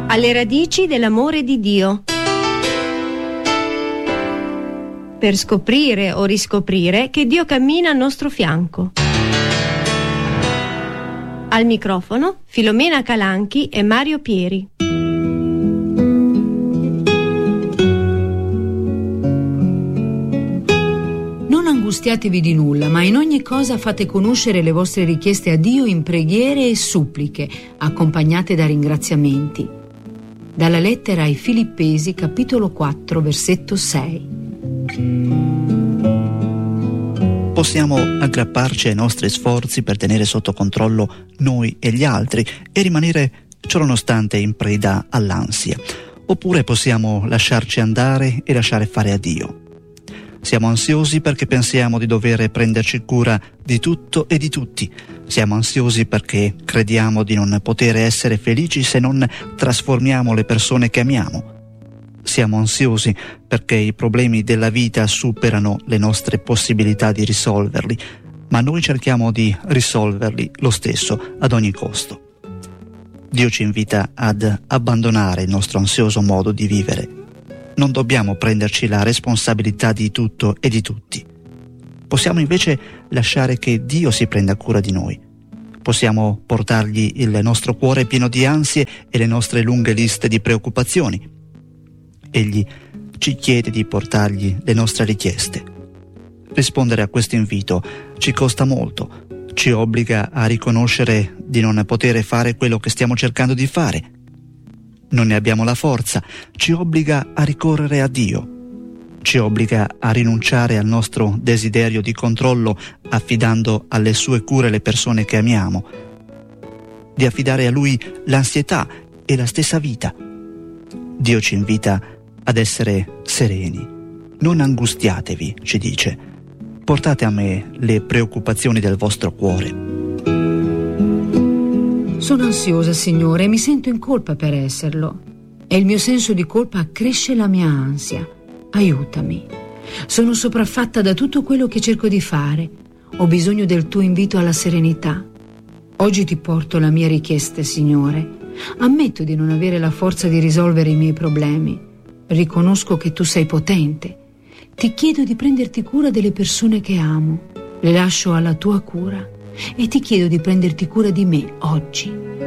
Alle radici dell'amore di Dio. Per scoprire o riscoprire che Dio cammina al nostro fianco. Al microfono Filomena Calanchi e Mario Pieri. Non angustiatevi di nulla, ma in ogni cosa fate conoscere le vostre richieste a Dio in preghiere e suppliche, accompagnate da ringraziamenti. Dalla lettera ai Filippesi, capitolo 4, versetto 6. Possiamo aggrapparci ai nostri sforzi per tenere sotto controllo noi e gli altri e rimanere ciononostante in preda all'ansia, oppure possiamo lasciarci andare e lasciare fare a Dio. Siamo ansiosi perché pensiamo di dover prenderci cura di tutto e di tutti. Siamo ansiosi perché crediamo di non poter essere felici se non trasformiamo le persone che amiamo. Siamo ansiosi perché i problemi della vita superano le nostre possibilità di risolverli, ma noi cerchiamo di risolverli lo stesso ad ogni costo. Dio ci invita ad abbandonare il nostro ansioso modo di vivere. Non dobbiamo prenderci la responsabilità di tutto e di tutti. Possiamo invece lasciare che Dio si prenda cura di noi. Possiamo portargli il nostro cuore pieno di ansie e le nostre lunghe liste di preoccupazioni. Egli ci chiede di portargli le nostre richieste. Rispondere a questo invito ci costa molto, ci obbliga a riconoscere di non poter fare quello che stiamo cercando di fare. Non ne abbiamo la forza, ci obbliga a ricorrere a Dio, ci obbliga a rinunciare al nostro desiderio di controllo affidando alle sue cure le persone che amiamo, di affidare a Lui l'ansietà e la stessa vita. Dio ci invita ad essere sereni. Non angustiatevi, ci dice. Portate a me le preoccupazioni del vostro cuore. Sono ansiosa, Signore, e mi sento in colpa per esserlo. E il mio senso di colpa accresce la mia ansia. Aiutami. Sono sopraffatta da tutto quello che cerco di fare. Ho bisogno del tuo invito alla serenità. Oggi ti porto la mia richiesta, Signore. Ammetto di non avere la forza di risolvere i miei problemi. Riconosco che tu sei potente. Ti chiedo di prenderti cura delle persone che amo. Le lascio alla tua cura. E ti chiedo di prenderti cura di me oggi.